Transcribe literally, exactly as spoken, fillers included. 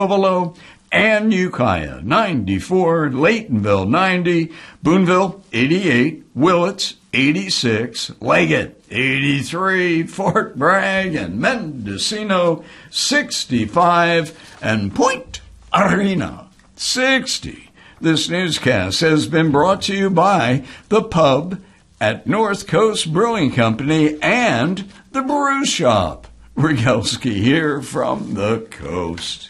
Buffalo and Ukiah, ninety-four, Laytonville, ninety, Boonville, eighty-eight, Willits, eighty-six, Leggett, eighty-three, Fort Bragg and Mendocino, sixty-five, and Point Arena, sixty. This newscast has been brought to you by the Pub at North Coast Brewing Company and the Brew Shop. Rygelski here from the coast.